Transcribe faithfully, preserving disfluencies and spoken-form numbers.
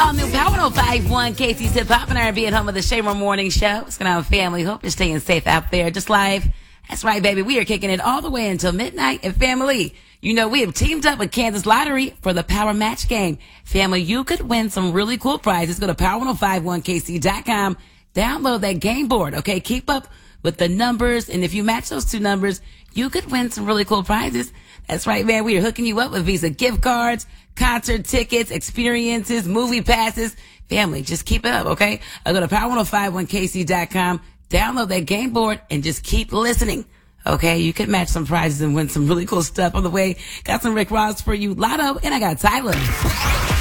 All new Power oh five one K C's Hip Hop and R and B at home of the Shamer Morning Show. It's going to have a family. Hope you're staying safe out there. Just live. That's right, baby. We are kicking it all the way until midnight. And family, you know, we have teamed up with Kansas Lottery for the Power Match Game. Family, you could win some really cool prizes. Go to power oh five one K C dot com. Download that game board, okay? Keep up with the numbers. And if you match those two numbers, you could win some really cool prizes. That's right, man. We are hooking you up with Visa gift cards, concert tickets, experiences, movie passes. Family, just keep it up, okay? Uh, go to power oh five one K C dot com. Download that game board and just keep listening. Okay, you could match some prizes and win some really cool stuff on the way. Got some Rick Ross for you, Lotto, and I got Tyler.